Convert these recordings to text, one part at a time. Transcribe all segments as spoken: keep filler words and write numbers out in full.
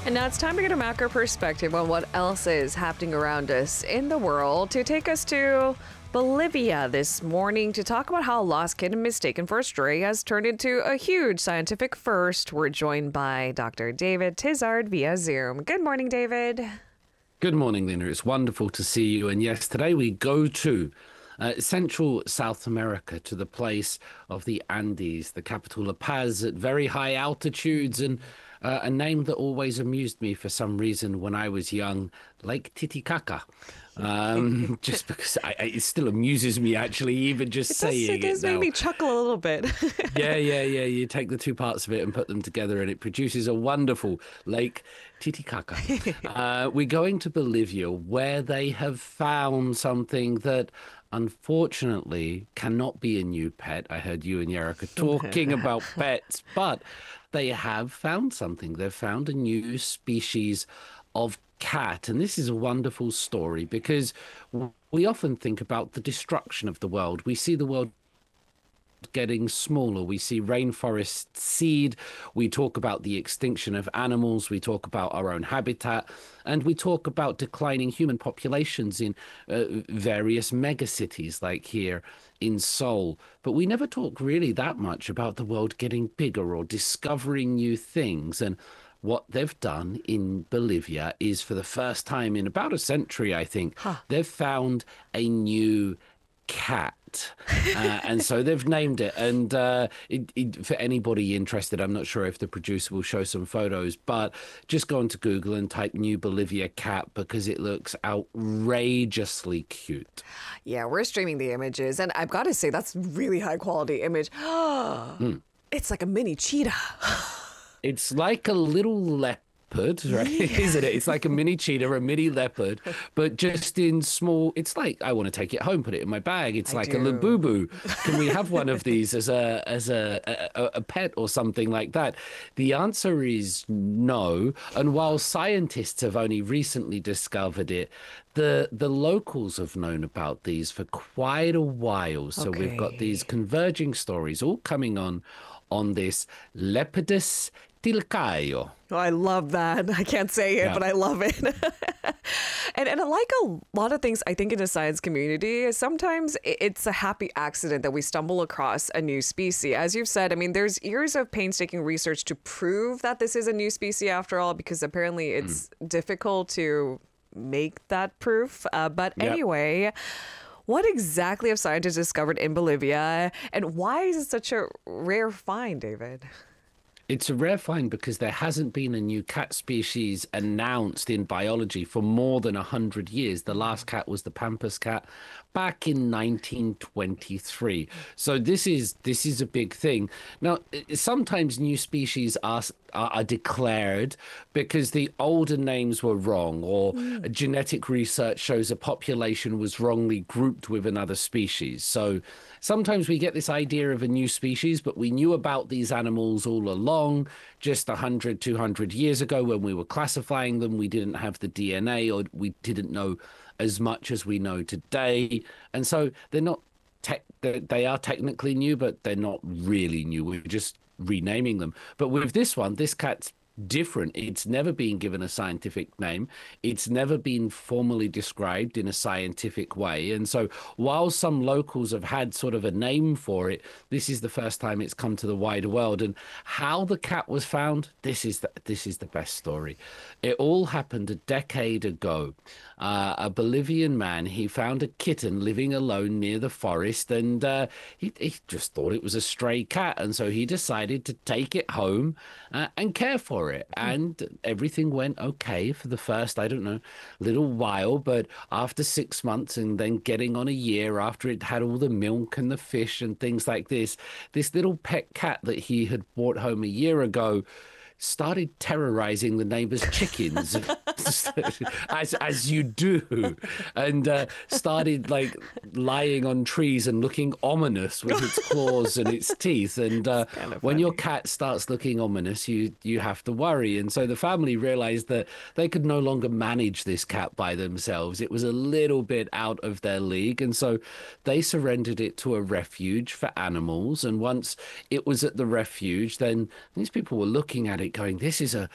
And now it's time to get a macro perspective on what else is happening around us in the world. To take us to Bolivia this morning to talk about how a lost kitten mistaken for a stray has turned into a huge scientific first. We're joined by Doctor David Tizard via Zoom. Good morning, David. Good morning, Lena. It's wonderful to see you. And yes, today we go to uh, Central South America, to the place of the Andes, the capital La Paz, at very high altitudes, and uh, a name that always amused me for some reason when I was young, Lake Titicaca. Um, just because I, I, it still amuses me, actually, even just it saying does, it. does it make now. me chuckle a little bit. yeah, yeah, yeah. You take the two parts of it and put them together, and it produces a wonderful Lake Titicaca. uh, we're going to Bolivia, where they have found something that unfortunately cannot be a new pet. I heard you and Yerika talking about pets, but they have found something. They've found a new species of cat. And this is a wonderful story because we often think about the destruction of the world. We see the world getting smaller. We see rainforests cede. We talk about the extinction of animals. We talk about our own habitat. And we talk about declining human populations in uh, various megacities like here in Seoul. But we never talk really that much about the world getting bigger or discovering new things. And what they've done in Bolivia is, for the first time in about a century, I think, huh. they've found a new cat. uh, and so they've named it. And uh, it, it, for anybody interested, I'm not sure if the producer will show some photos, but just go onto Google and type new Bolivia cat because it looks outrageously cute. Yeah, we're streaming the images. And I've got to say, that's really high quality image. mm. It's like a mini cheetah. It's like a little leopard, right? Yeah. Isn't it? It's like a mini cheetah, a mini leopard, but just in small. It's like, I want to take it home, put it in my bag. It's I like do. a Labubu. Can we have one of these as a as a, a a pet or something like that? The answer is no. And while scientists have only recently discovered it, the the locals have known about these for quite a while. So okay. we've got these converging stories all coming on on this Lepidus tilcaio. Oh, I love that. I can't say it, yeah. but I love it. and and like a lot of things, I think in the science community, sometimes it's a happy accident that we stumble across a new species. As you've said, I mean, there's years of painstaking research to prove that this is a new species after all, because apparently it's mm. difficult to make that proof. Uh, but yep. anyway, what exactly have scientists discovered in Bolivia, and why is it such a rare find, David? It's a rare find because there hasn't been a new cat species announced in biology for more than one hundred years. The last cat was the Pampas cat back in nineteen twenty-three. So this is this is a big thing. Now, sometimes new species are, are, are declared because the older names were wrong, or mm. genetic research shows a population was wrongly grouped with another species. So sometimes we get this idea of a new species, but we knew about these animals all along, just one hundred, two hundred years ago when we were classifying them. We didn't have the D N A, or we didn't know as much as we know today. And so they're not, te- they are technically new, but they're not really new. We're just renaming them. But with this one, this cat's different. It's never been given a scientific name. It's never been formally described in a scientific way. And so while some locals have had sort of a name for it, this is the first time it's come to the wider world. And how the cat was found, this is the, this is the best story. It all happened a decade ago. Uh, a Bolivian man, he found a kitten living alone near the forest, and uh, he, he just thought it was a stray cat. And so he decided to take it home uh, and care for it. And everything went okay for the first, I don't know, little while. But after six months and then getting on a year, after it had all the milk and the fish and things like this, this little pet cat that he had brought home a year ago started terrorizing the neighbors' chickens, as as you do, and uh, started like lying on trees and looking ominous with its claws and its teeth. And uh, kind of when your cat starts looking ominous, you you have to worry. And so the family realized that they could no longer manage this cat by themselves. It was a little bit out of their league, and so they surrendered it to a refuge for animals. And once it was at the refuge, then these people were looking at it going, this is a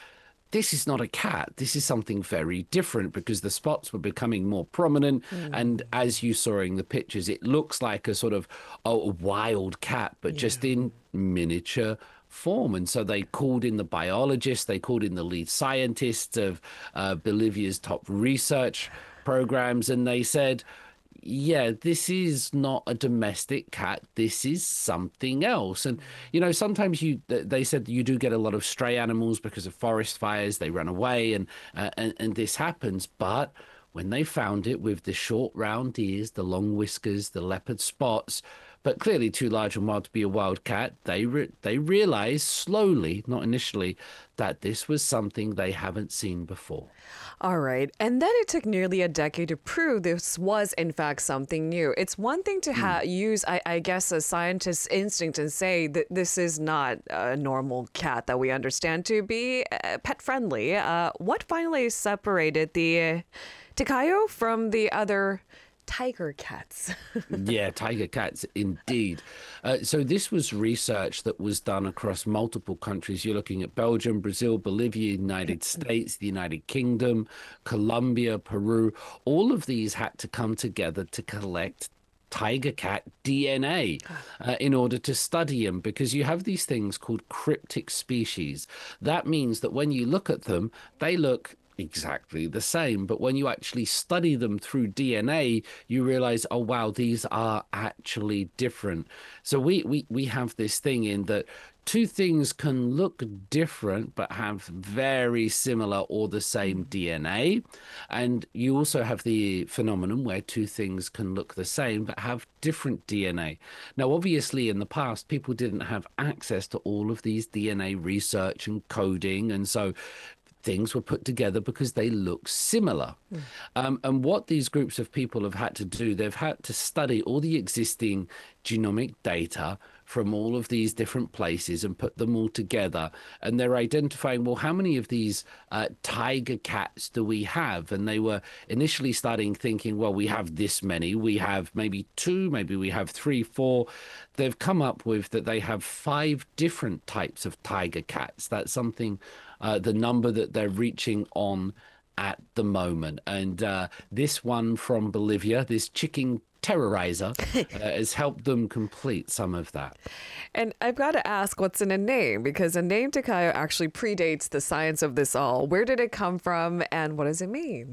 this is not a cat. This is something very different because the spots were becoming more prominent. Mm. And as you saw in the pictures, it looks like a sort of oh, a wild cat, but yeah. just in miniature form. And so they called in the biologists, they called in the lead scientists of uh, Bolivia's top research programs, and they said, yeah, this is not a domestic cat. This is something else. And, you know, sometimes you, they said you do get a lot of stray animals because of forest fires. They run away and, uh, and, and this happens. But when they found it with the short round ears, the long whiskers, the leopard spots, but clearly too large and wild to be a wild cat, they re- they realized slowly, not initially, that this was something they haven't seen before. All right. And then it took nearly a decade to prove this was, in fact, something new. It's one thing to ha- mm. use, I-, I guess, a scientist's instinct and say that this is not a normal cat that we understand to be uh, pet-friendly. Uh, what finally separated the uh, Ticayo from the other tiger cats? Yeah, tiger cats, indeed. Uh, so this was research that was done across multiple countries. You're looking at Belgium, Brazil, Bolivia, United States, the United Kingdom, Colombia, Peru. All of these had to come together to collect tiger cat D N A uh, in order to study them, because you have these things called cryptic species. That means that when you look at them, they look exactly the same, but when you actually study them through D N A, you realize, oh wow, these are actually different. So we we we have this thing in that two things can look different but have very similar or the same D N A, and you also have the phenomenon where two things can look the same but have different D N A. Now obviously in the past people didn't have access to all of these D N A research and coding, and so things were put together because they look similar. Mm. Um, and what these groups of people have had to do, they've had to study all the existing genomic data from all of these different places and put them all together. And they're identifying, well, how many of these uh, tiger cats do we have? And they were initially starting thinking, well, we have this many. We have maybe two, maybe we have three, four. They've come up with that they have five different types of tiger cats. That's something, uh, the number that they're reaching on at the moment. And uh, this one from Bolivia, this chicken terrorizer, uh, has helped them complete some of that. And I've got to ask, what's in a name? Because a name Ticayo actually predates the science of this all. Where did it come from and what does it mean?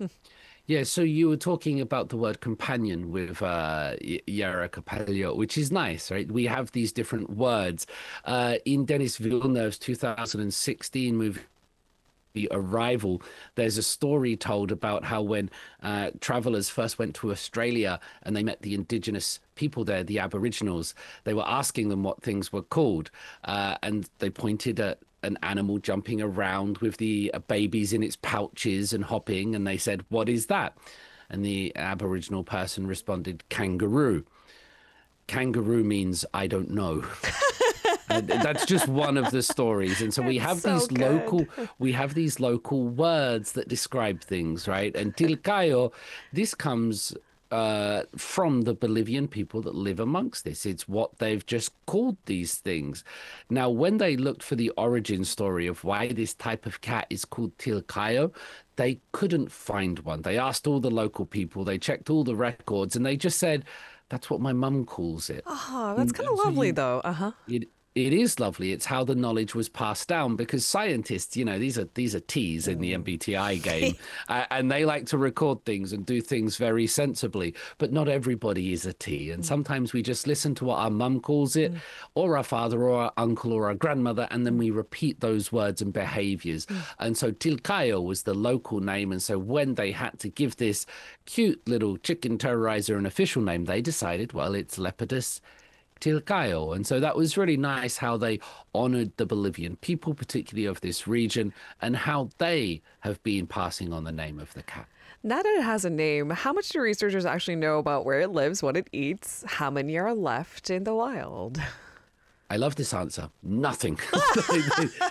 Yeah, so you were talking about the word companion with uh, Yara Capello, which is nice, right? We have these different words. Uh, in Denis Villeneuve's two thousand sixteen movie, The Arrival, there's a story told about how when uh, travelers first went to Australia and they met the indigenous people there, the Aboriginals, they were asking them what things were called. Uh, and they pointed at an animal jumping around with the uh, babies in its pouches and hopping. And they said, what is that? And the Aboriginal person responded, kangaroo. Kangaroo means I don't know. Uh, that's just one of the stories. And so we have so these good. local we have these local words that describe things, right? And Ticayo, this comes uh, from the Bolivian people that live amongst this. It's what they've just called these things. Now, when they looked for the origin story of why this type of cat is called Ticayo, they couldn't find one. They asked all the local people, they checked all the records, and they just said, that's what my mum calls it. Oh, that's kind of so lovely, you, though. Uh-huh. It, It is lovely. It's how the knowledge was passed down, because scientists, you know, these are these are T's in the M B T I game, uh, and they like to record things and do things very sensibly. But not everybody is a T, and sometimes we just listen to what our mum calls it, mm. or our father, or our uncle, or our grandmother, and then we repeat those words and behaviors. Mm. And so Ticayo was the local name, and so when they had to give this cute little chicken terrorizer an official name, they decided, well, it's Lepidus Ticayo. And so that was really nice how they honored the Bolivian people, particularly of this region, and how they have been passing on the name of the cat. Now that it has a name, how much do researchers actually know about where it lives, what it eats, how many are left in the wild? I love this answer. Nothing.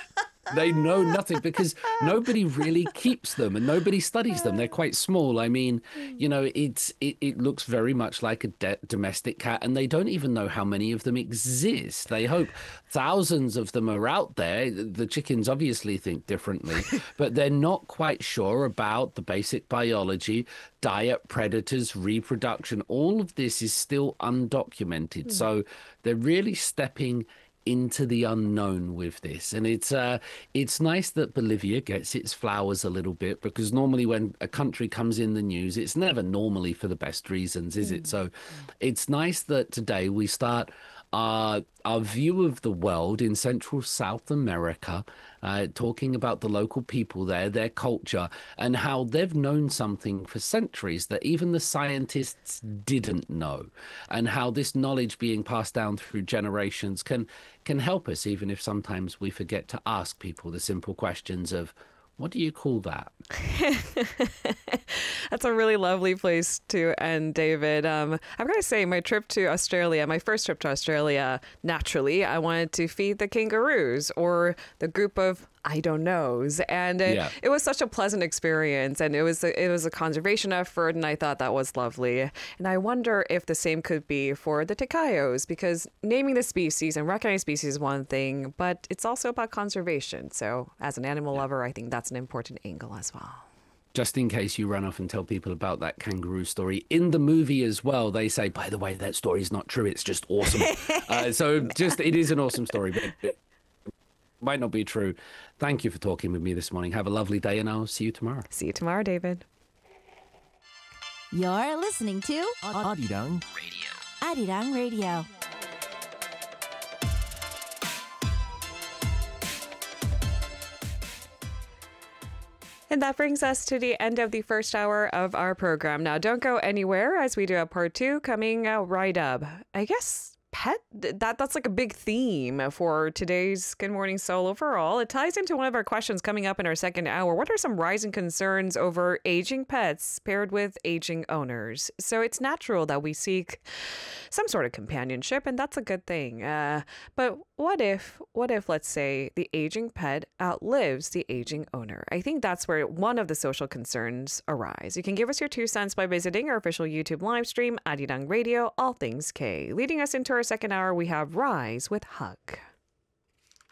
They know nothing because nobody really keeps them and nobody studies them. They're quite small. I mean, you know, it's it, it looks very much like a de- domestic cat, and they don't even know how many of them exist. They hope thousands of them are out there. The chickens obviously think differently, but they're not quite sure about the basic biology, diet, predators, reproduction. All of this is still undocumented. Mm. So they're really stepping into the unknown with this, and it's uh it's nice that Bolivia gets its flowers a little bit, because normally when a country comes in the news, it's never normally for the best reasons, is it? So it's nice that today we start our our view of the world in Central South America, uh, talking about the local people there, their culture, and how they've known something for centuries that even the scientists didn't know, and how this knowledge being passed down through generations can can help us, even if sometimes we forget to ask people the simple questions of, what do you call that? That's a really lovely place to end, David. Um, I'm going to say my trip to Australia, my first trip to Australia, naturally, I wanted to feed the kangaroos, or the group of I don't knows. And it, yeah. it was such a pleasant experience, and it was a, it was a conservation effort, and I thought that was lovely. And I wonder if the same could be for the Tecayos, because naming the species and recognizing species is one thing, but it's also about conservation. So as an animal yeah. lover, I think that's an important angle as well. Just in case you run off and tell people about that kangaroo story, in the movie as well, they say, by the way, that story is not true. It's just awesome. uh, so just it is an awesome story, but it might not be true. Thank you for talking with me this morning. Have a lovely day, and I'll see you tomorrow. See you tomorrow, David. You're listening to Arirang Radio. Arirang Radio. And that brings us to the end of the first hour of our program. Now, don't go anywhere, as we do have part two coming out right up. I guess pet, that that's like a big theme for today's Good Morning Seoul overall. It ties into one of our questions coming up in our second hour. What are some rising concerns over aging pets paired with aging owners? So it's natural that we seek some sort of companionship, and that's a good thing. Uh, but what if, what if, let's say, the aging pet outlives the aging owner? I think that's where one of the social concerns arise. You can give us your two cents by visiting our official YouTube live stream, Arirang Radio, All Things K. Leading us into our second hour, we have Rise with Hug.